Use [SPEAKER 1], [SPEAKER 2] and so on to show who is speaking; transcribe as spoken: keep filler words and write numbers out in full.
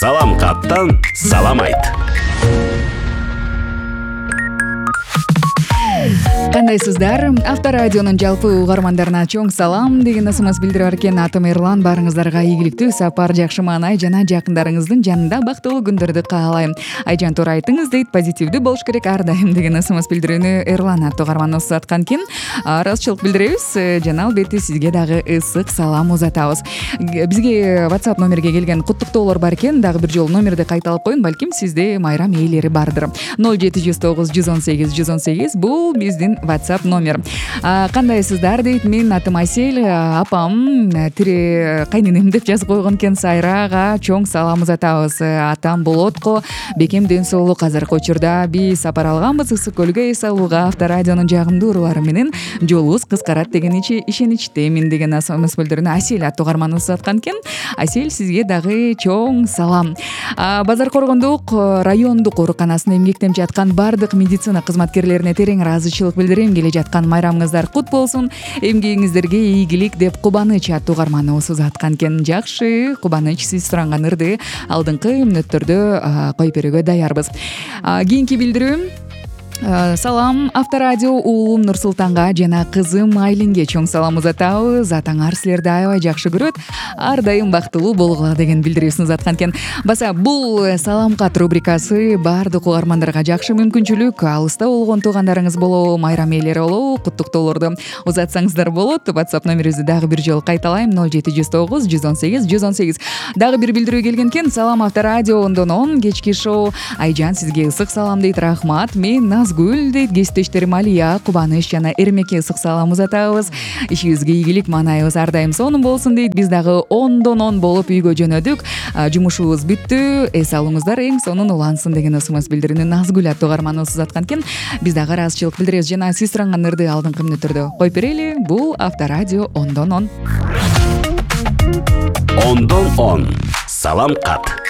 [SPEAKER 1] Салам каттан салам айт.
[SPEAKER 2] Кандайсыздар? Авторадионун жалпы угармандарына чоң салам деген ысымыз билдирип аркен. Атым Эрлан. Баарыңыздарга ийгиликтүү сапар, жакшы маанай жана жакындарыңыздын жанында бактылуу күндөрдү каалайм. Айжан туура айтыңыз дейт, позитивдүү болуш керек ар дайым деген ысымыз билдирүүнү Эрлан аттуу угарманыбыз узаткан экен. Ыраазычылык билдиребиз жана албетте сизге дагы ысык салам узатабыз. Бизге WhatsApp номерге келген куттуктоолор бар экен. Дагы бир жолу номерди кайталап коеюн, балким сизде майрам ээлери бардыр. ноль жети жүз тогуз жүз он сегиз жүз он сегиз бул биздин WhatsApp номер. Кандайсыздар дейт, мен атым Асель, апам тире кайненем деп жазып койгон экен. Сайрага чоң салам узатабыз. Атам Болотко бекем ден соолук. Азыркы учурда биз сапар алганбыз Ысык көлгө эс алууга. Авторадионун жагымдуу уруулары менен жолубуз кыскарат деген ишеничтемин деген ысымыз билдирүүнү Асель аттуу угарманыбыз узаткан экен. Асель, сизге дагы чоң салам. Базар Коргондук райондук ооруканасында эмгектенип жаткан бардык медицина кызматкерлерине терең ыраазычылык билдирем. Келе жаткан майрамыңыздар кут болсун, эмгегиңиздерге ийгилик деп Кубаныч аттуу угарманыбыз узаткан экен. Жакшы, Кубаныч, сиз суранган ырды алдыңкы мүнөттөрдө коюп берүүгө даярбыз. Кийинки билдирүүм: салам Авторадио уулум Нурсултанга жана кызым Айлинге чоң салам узатабыз. Атаңар силерди аябай жакшы көрөт, ар дайым бактылуу болгула деген билдирүүсүн узаткан экен. Баса бул салам кат рубрикасы баардык угармандарга жакшы мүмкүнчүлүк. Алыста болгон туугандарыңыз болобу, майрам ээлери болобу, куттуктоолорду узатсаңыздар болот. WhatsApp номерибизди дагы бир жолу кайталайм: ноль жети жүз тогуз жүз он сегиз жүз он сегиз. Дагы бир билдирүү келген экен. Салам Авторадио ондон он кечки шоу. Айжан, сизге ысык салам дейт. Рахмат. Мен Гүл дейт. Кесиптештерим Алия, Кубаныч жана Эрмекке ысык салам узатабыз. Ишибизге ийгилик, маанайыбыз ар дайым сонун болсун дейт. Биз дагы ондон он болуп үйгө жөнөдүк. Жумушубуз бүттү. Эс алууңуздар эң сонун улансын деген ысымыз билдирүүнү Назгүл аттуу угарманыбыз узаткан экен. Биз дагы ыраазычылык билдиребиз жана сиз суранган ырды алдыңкы мүнөттөрдө коюп берели. Бул Авторадио ондон он.
[SPEAKER 1] Ондон он. Салам кат.